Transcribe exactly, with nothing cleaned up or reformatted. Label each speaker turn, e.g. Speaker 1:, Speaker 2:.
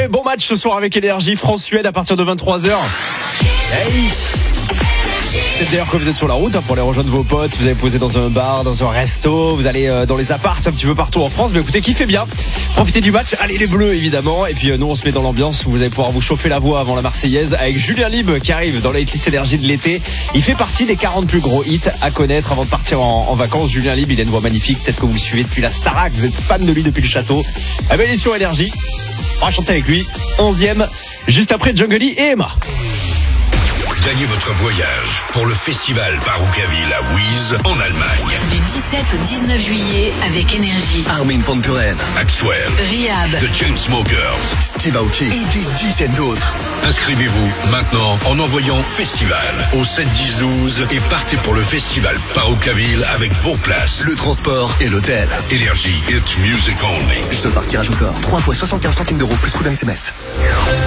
Speaker 1: jouer. Bon match ce soir avec Énergie. France-Suède à partir de vingt-trois heures. Hey. Peut-être d'ailleurs que vous êtes sur la route hein, pour aller rejoindre vos potes, vous allez poser dans un bar, dans un resto, vous allez euh, dans les apparts un petit peu partout en France. Mais écoutez, kiffez bien, profitez du match, allez les Bleus évidemment. Et puis euh, nous on se met dans l'ambiance, vous allez pouvoir vous chauffer la voix avant la Marseillaise avec Julien Libre qui arrive dans la hitlist énergie de l'été. Il fait partie des quarante plus gros hits à connaître avant de partir en, en vacances. Julien Libre, il a une voix magnifique, peut-être que vous le suivez depuis la Starac, vous êtes fan de lui depuis le château. Ah ben il est sur Énergie, on va chanter avec lui. Onzième, juste après Jungle et Emma.
Speaker 2: Gagnez votre voyage pour le festival Parookaville à Wies en Allemagne.
Speaker 3: Du dix-sept au dix-neuf juillet avec Énergie.
Speaker 4: Armin van Buuren,
Speaker 2: Axwell,
Speaker 3: Rehab,
Speaker 2: The Chainsmokers,
Speaker 4: Steve Aoki et des dizaines d'autres.
Speaker 2: Inscrivez-vous maintenant en envoyant Festival au sept dix douze et partez pour le festival Parookaville avec vos places.
Speaker 4: Le transport et l'hôtel.
Speaker 2: Énergie, it's music only.
Speaker 4: Je te partirage au sort. trois fois soixante-quinze centimes d'euros plus coup d'un S M S.